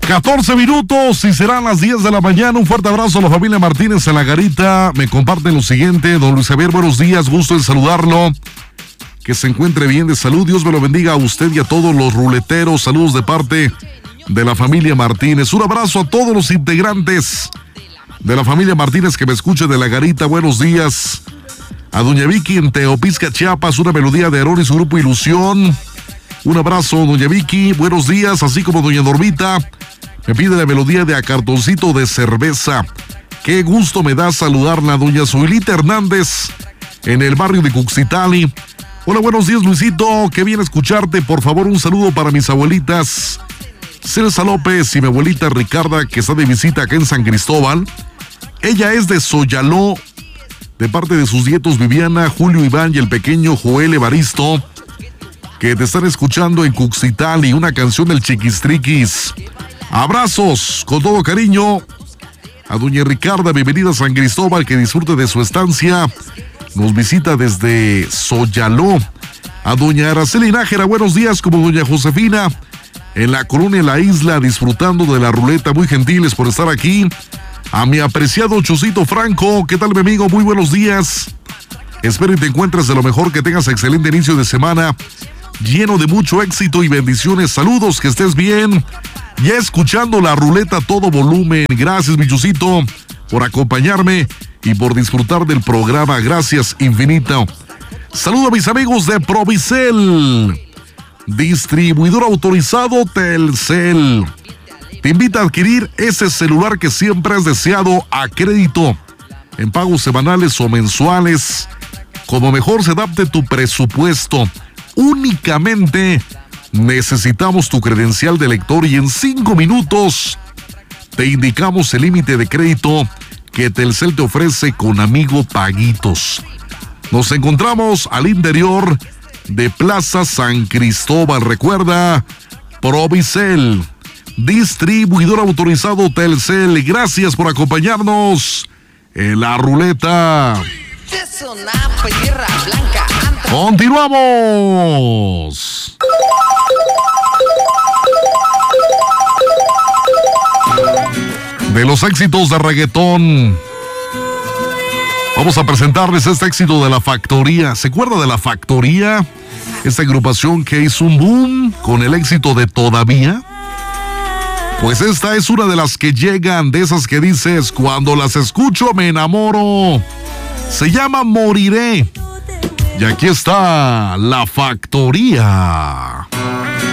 14 minutos y serán las 10 de la mañana. Un fuerte abrazo a la familia Martínez en la Garita. Me comparten lo siguiente. Don Luis Javier, buenos días. Gusto en saludarlo. Que se encuentre bien de salud. Dios me lo bendiga a usted y a todos los ruleteros. Saludos de parte de la familia Martínez. Un abrazo a todos los integrantes de la familia Martínez que me escuchen de la Garita. Buenos días. A doña Vicky en Teopisca, Chiapas. Una melodía de Aarón y su grupo Ilusión. Un abrazo, doña Vicky. Buenos días. Así como doña Normita me pide la melodía de A Cartoncito de Cerveza. Qué gusto me da saludarla, doña Zoilita Hernández, en el barrio de Cuxitali. Hola, buenos días, Luisito. Qué bien escucharte. Por favor, un saludo para mis abuelitas Celsa López y mi abuelita Ricarda, que está de visita acá en San Cristóbal. Ella es de Soyaló, de parte de sus nietos Viviana, Julio, Iván y el pequeño Joel Evaristo, que te están escuchando en Cuxitali. Una canción del Chiquistriquis. Abrazos con todo cariño a doña Ricarda, bienvenida a San Cristóbal, que disfrute de su estancia. Nos visita desde Soyaló. A doña Araceli Nájera, buenos días, como doña Josefina, en la colonia La Isla, disfrutando de la ruleta. Muy gentiles por estar aquí. A mi apreciado Chusito Franco, ¿qué tal, mi amigo? Muy buenos días. Espero y te encuentres de lo mejor, que tengas excelente inicio de semana, lleno de mucho éxito y bendiciones. Saludos, que estés bien. Ya escuchando la ruleta a todo volumen. Gracias, mi Chusito, por acompañarme y por disfrutar del programa. Gracias infinito. Saludo a mis amigos de Provicel, distribuidor autorizado Telcel. Te invita a adquirir ese celular que siempre has deseado a crédito, en pagos semanales o mensuales, como mejor se adapte tu presupuesto. Únicamente necesitamos tu credencial de lector y en 5 minutos te indicamos el límite de crédito que Telcel te ofrece con Amigo Paguitos. Nos encontramos al interior de Plaza San Cristóbal. Recuerda, Provicel, distribuidor autorizado Telcel. Gracias por acompañarnos en la ruleta. Continuamos. De los éxitos de reggaetón, vamos a presentarles este éxito de La Factoría. ¿Se acuerda de La Factoría? Esta agrupación que hizo un boom con el éxito de Todavía. Pues esta es una de las que llegan, de esas que dices, cuando las escucho me enamoro. Se llama Moriré. Y aquí está La Factoría.